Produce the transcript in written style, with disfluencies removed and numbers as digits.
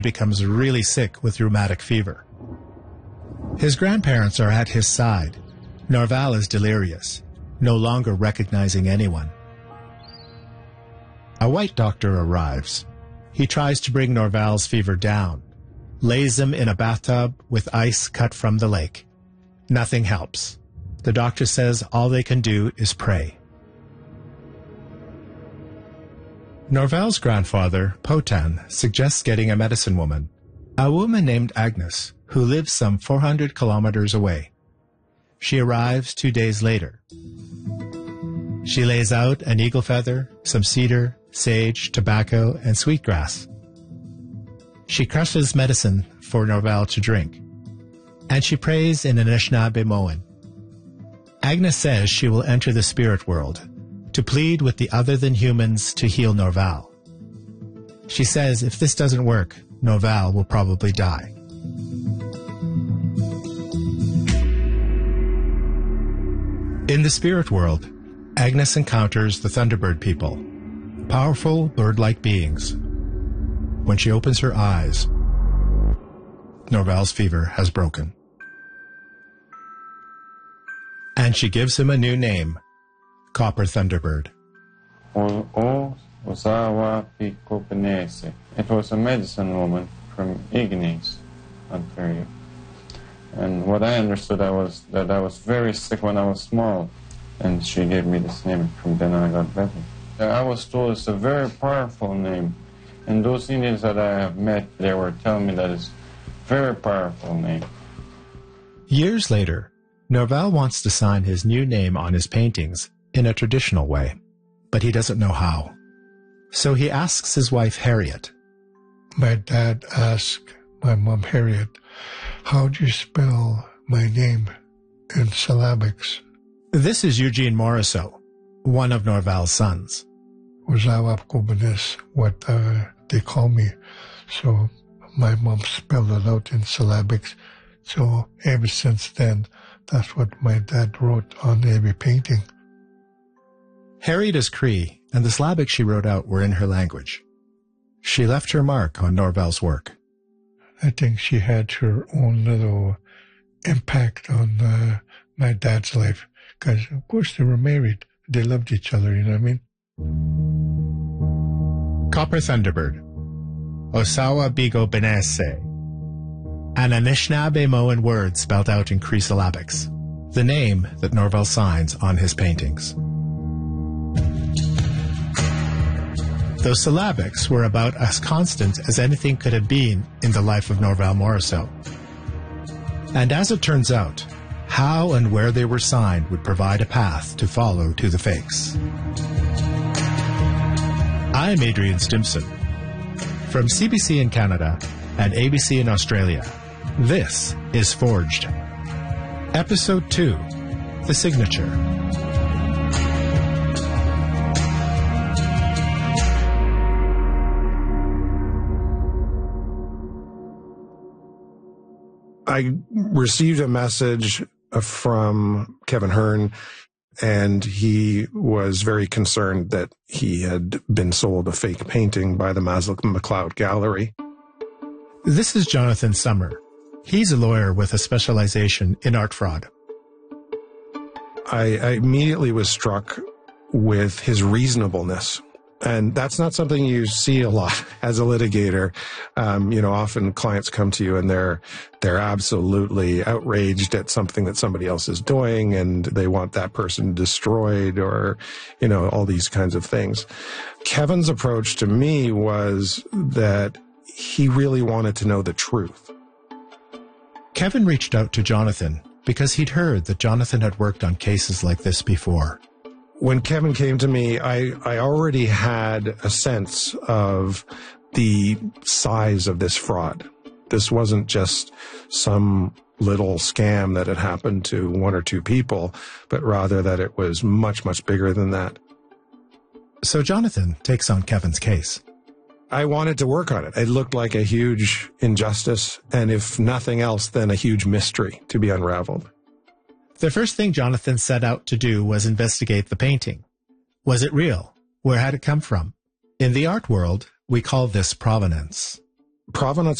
becomes really sick with rheumatic fever. His grandparents are at his side. Norval is delirious, no longer recognizing anyone. A white doctor arrives. He tries to bring Norval's fever down, lays him in a bathtub with ice cut from the lake. Nothing helps. The doctor says all they can do is pray. Norval's grandfather, Potan, suggests getting a medicine woman, a woman named Agnes, who lives some 400 kilometers away. She arrives 2 days later. She lays out an eagle feather, some cedar, sage, tobacco, and sweetgrass. She crushes medicine for Norval to drink, and she prays in Anishinaabemowin. Agnes says she will enter the spirit world to plead with the other-than-humans to heal Norval. She says if this doesn't work, Norval will probably die. In the spirit world, Agnes encounters the Thunderbird people, powerful bird-like beings. When she opens her eyes, Norval's fever has broken. And she gives him a new name, Copper Thunderbird. It was a medicine woman from Ignace, Ontario. And what I understood was that I was very sick when I was small, and she gave me this name. From then on I got better. I was told it's a very powerful name, and those Indians that I have met, they were telling me that it's a very powerful name. Years later, Norval wants to sign his new name on his paintings in a traditional way, but he doesn't know how. So he asks his wife, Harriet. My dad asked my mom, Harriet, how do you spell my name in syllabics? This is Eugene Morisseau, one of Norval's sons. Uzawap Kubanis, what they call me. So my mom spelled it out in syllabics. So ever since then, that's what my dad wrote on every painting. Harriet is Cree, and the syllabics she wrote out were in her language. She left her mark on Norval's work. I think she had her own little impact on my dad's life, because of course they were married. They loved each other, you know what I mean? Copper Thunderbird, Osawa Bigo Benesse, an Anishinaabe word spelled out in Cree syllabics, the name that Norval signs on his paintings. Those syllabics were about as constant as anything could have been in the life of Norval Morisseau. And as it turns out, how and where they were signed would provide a path to follow to the fakes. I'm Adrian Stimson. From CBC in Canada and ABC in Australia, this is Forged. Episode 2, The Signature. I received a message from Kevin Hearn, and he was very concerned that he had been sold a fake painting by the Maslach McLeod Gallery. This is Jonathan Summer. He's a lawyer with a specialization in art fraud. I immediately was struck with his reasonableness. And that's not something you see a lot as a litigator. Often clients come to you and they're absolutely outraged at something that somebody else is doing, and they want that person destroyed, or, all these kinds of things. Kevin's approach to me was that he really wanted to know the truth. Kevin reached out to Jonathan because he'd heard that Jonathan had worked on cases like this before. When Kevin came to me, I already had a sense of the size of this fraud. This wasn't just some little scam that had happened to one or two people, but rather that it was much, much bigger than that. So Jonathan takes on Kevin's case. I wanted to work on it. It looked like a huge injustice, and if nothing else, then a huge mystery to be unraveled. The first thing Jonathan set out to do was investigate the painting. Was it real? Where had it come from? In the art world, we call this provenance. provenance